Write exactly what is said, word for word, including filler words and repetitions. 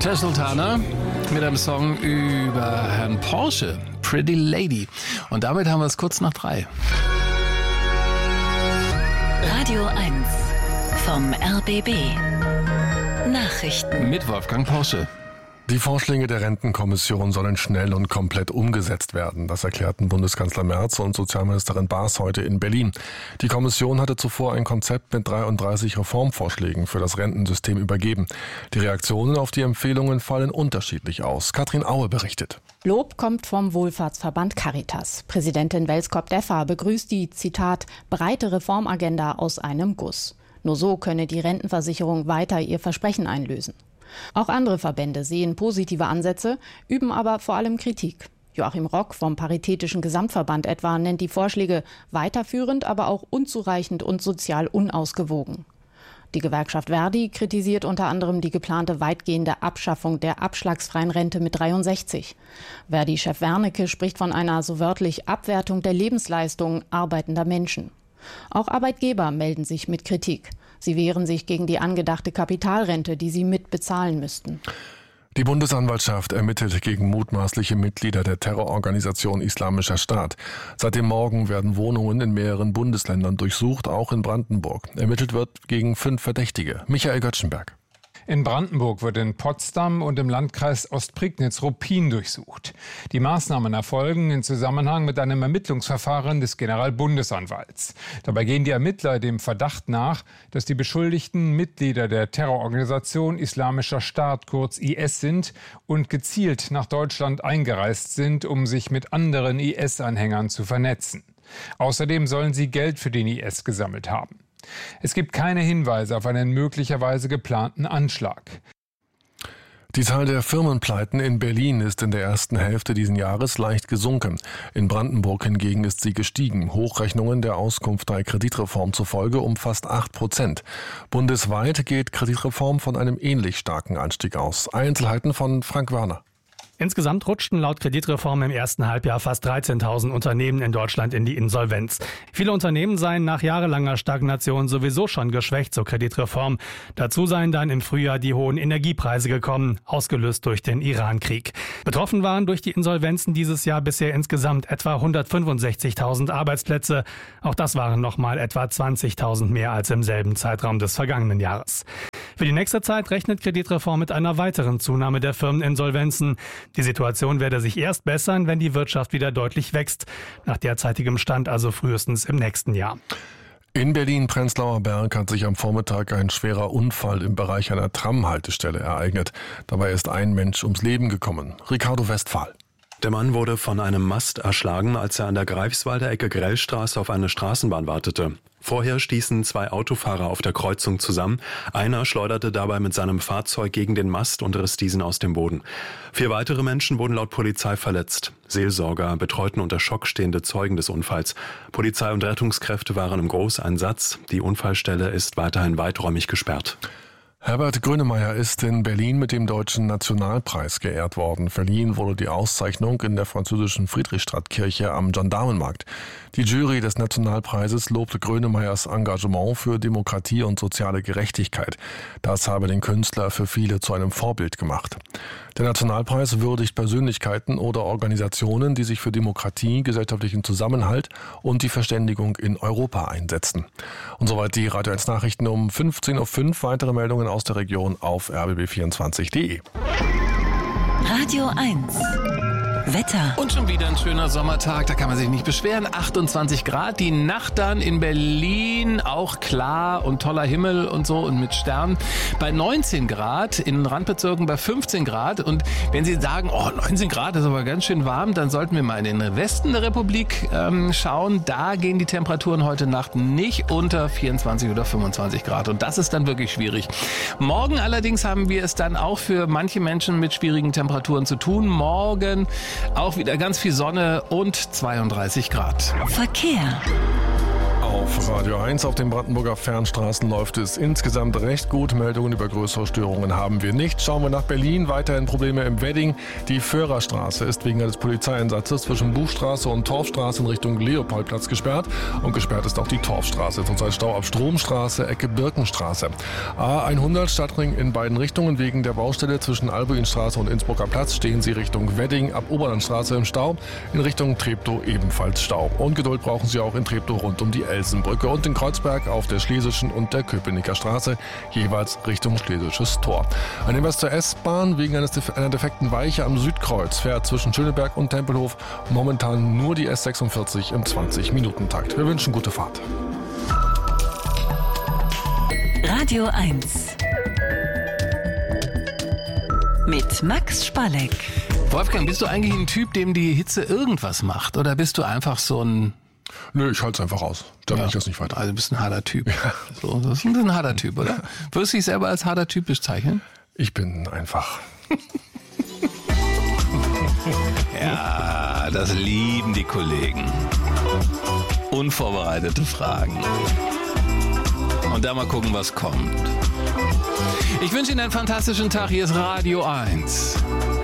Jazz Sultana mit einem Song über Herrn Porsche, Pretty Lady. Und damit haben wir es kurz nach drei. Radio eins vom R B B. Nachrichten mit Wolfgang Porsche. Die Vorschläge der Rentenkommission sollen schnell und komplett umgesetzt werden. Das erklärten Bundeskanzler Merz und Sozialministerin Baas heute in Berlin. Die Kommission hatte zuvor ein Konzept mit dreiunddreißig Reformvorschlägen für das Rentensystem übergeben. Die Reaktionen auf die Empfehlungen fallen unterschiedlich aus. Katrin Aue berichtet. Lob kommt vom Wohlfahrtsverband Caritas. Präsidentin Welskop-Deffer begrüßt die, Zitat, breite Reformagenda aus einem Guss. Nur so könne die Rentenversicherung weiter ihr Versprechen einlösen. Auch andere Verbände sehen positive Ansätze, üben aber vor allem Kritik. Joachim Rock vom Paritätischen Gesamtverband etwa nennt die Vorschläge weiterführend, aber auch unzureichend und sozial unausgewogen. Die Gewerkschaft Verdi kritisiert unter anderem die geplante weitgehende Abschaffung der abschlagsfreien Rente mit dreiundsechzig. Verdi-Chef Wernicke spricht von einer so wörtlich Abwertung der Lebensleistung arbeitender Menschen. Auch Arbeitgeber melden sich mit Kritik. Sie wehren sich gegen die angedachte Kapitalrente, die sie mitbezahlen müssten. Die Bundesanwaltschaft ermittelt gegen mutmaßliche Mitglieder der Terrororganisation Islamischer Staat. Seit dem Morgen werden Wohnungen in mehreren Bundesländern durchsucht, auch in Brandenburg. Ermittelt wird gegen fünf Verdächtige. Michael Göttschenberg. In Brandenburg wird in Potsdam und im Landkreis Ostprignitz-Ruppin durchsucht. Die Maßnahmen erfolgen in Zusammenhang mit einem Ermittlungsverfahren des Generalbundesanwalts. Dabei gehen die Ermittler dem Verdacht nach, dass die Beschuldigten Mitglieder der Terrororganisation Islamischer Staat, kurz I S, sind und gezielt nach Deutschland eingereist sind, um sich mit anderen I S-Anhängern zu vernetzen. Außerdem sollen sie Geld für den I S gesammelt haben. Es gibt keine Hinweise auf einen möglicherweise geplanten Anschlag. Die Zahl der Firmenpleiten in Berlin ist in der ersten Hälfte dieses Jahres leicht gesunken. In Brandenburg hingegen ist sie gestiegen. Hochrechnungen der Auskunft der Kreditreform zufolge um fast acht Prozent. Bundesweit geht Kreditreform von einem ähnlich starken Anstieg aus. Einzelheiten von Frank Werner. Insgesamt rutschten laut Kreditreform im ersten Halbjahr fast dreizehntausend Unternehmen in Deutschland in die Insolvenz. Viele Unternehmen seien nach jahrelanger Stagnation sowieso schon geschwächt zur Kreditreform. Dazu seien dann im Frühjahr die hohen Energiepreise gekommen, ausgelöst durch den Iran-Krieg. Betroffen waren durch die Insolvenzen dieses Jahr bisher insgesamt etwa hundertfünfundsechzigtausend Arbeitsplätze. Auch das waren nochmal etwa zwanzigtausend mehr als im selben Zeitraum des vergangenen Jahres. Für die nächste Zeit rechnet Kreditreform mit einer weiteren Zunahme der Firmeninsolvenzen. Die Situation werde sich erst bessern, wenn die Wirtschaft wieder deutlich wächst. Nach derzeitigem Stand also frühestens im nächsten Jahr. In Berlin-Prenzlauer Berg hat sich am Vormittag ein schwerer Unfall im Bereich einer Tramhaltestelle ereignet. Dabei ist ein Mensch ums Leben gekommen. Ricardo Westphal. Der Mann wurde von einem Mast erschlagen, als er an der Greifswalder Ecke Grellstraße auf eine Straßenbahn wartete. Vorher stießen zwei Autofahrer auf der Kreuzung zusammen. Einer schleuderte dabei mit seinem Fahrzeug gegen den Mast und riss diesen aus dem Boden. Vier weitere Menschen wurden laut Polizei verletzt. Seelsorger betreuten unter Schock stehende Zeugen des Unfalls. Polizei und Rettungskräfte waren im Großeinsatz. Die Unfallstelle ist weiterhin weiträumig gesperrt. Herbert Grönemeyer ist in Berlin mit dem Deutschen Nationalpreis geehrt worden. Verliehen wurde die Auszeichnung in der französischen Friedrichstadtkirche am Gendarmenmarkt. Die Jury des Nationalpreises lobte Grönemeyers Engagement für Demokratie und soziale Gerechtigkeit. Das habe den Künstler für viele zu einem Vorbild gemacht. Der Nationalpreis würdigt Persönlichkeiten oder Organisationen, die sich für Demokratie, gesellschaftlichen Zusammenhalt und die Verständigung in Europa einsetzen. Und soweit die Radio eins Nachrichten um fünfzehn Uhr fünf. Weitere Meldungen aus der Region auf r b b vierundzwanzig punkt de. Radio eins Wetter. Und schon wieder ein schöner Sommertag, da kann man sich nicht beschweren. achtundzwanzig Grad, die Nacht dann in Berlin auch klar und toller Himmel und so und mit Sternen. Bei neunzehn Grad, in den Randbezirken bei fünfzehn Grad. Und wenn Sie sagen, oh, neunzehn Grad ist aber ganz schön warm, dann sollten wir mal in den Westen der Republik ähm, schauen. Da gehen die Temperaturen heute Nacht nicht unter vierundzwanzig oder fünfundzwanzig Grad. Und das ist dann wirklich schwierig. Morgen allerdings haben wir es dann auch für manche Menschen mit schwierigen Temperaturen zu tun. Morgen auch wieder ganz viel Sonne und zweiunddreißig Grad. Verkehr. Auf Auf Radio eins auf den Brandenburger Fernstraßen läuft es insgesamt recht gut. Meldungen über größere Störungen haben wir nicht. Schauen wir nach Berlin. Weiterhin Probleme im Wedding. Die Föhrerstraße ist wegen eines Polizeieinsatzes zwischen Buchstraße und Torfstraße in Richtung Leopoldplatz gesperrt. Und gesperrt ist auch die Torfstraße. Zurzeit Stau ab Stromstraße, Ecke Birkenstraße. A hundert Stadtring in beiden Richtungen. Wegen der Baustelle zwischen Albuinstraße und Innsbrucker Platz stehen Sie Richtung Wedding ab Oberlandstraße im Stau. In Richtung Treptow ebenfalls Stau. Und Geduld brauchen Sie auch in Treptow rund um die Elsenbrücke und in Kreuzberg auf der Schlesischen und der Köpenicker Straße, jeweils Richtung Schlesisches Tor. Ein Hinweis zur S-Bahn: Wegen eines Def- einer defekten Weiche am Südkreuz fährt zwischen Schöneberg und Tempelhof momentan nur die S sechsundvierzig im zwanzig-Minuten-Takt. Wir wünschen gute Fahrt. Radio eins mit Max Spalleck. Wolfgang, bist du eigentlich ein Typ, dem die Hitze irgendwas macht? Oder bist du einfach so ein... Nö, ich halte es einfach aus. Da will ich das nicht weiter. Also du bist ein harter Typ. Ja. So, das ist ein harter Typ, oder? Würdest du dich selber als harter Typ bezeichnen? Ich bin einfach... Ja, das lieben die Kollegen. Unvorbereitete Fragen. Und da mal gucken, was kommt. Ich wünsche Ihnen einen fantastischen Tag. Hier ist Radio eins.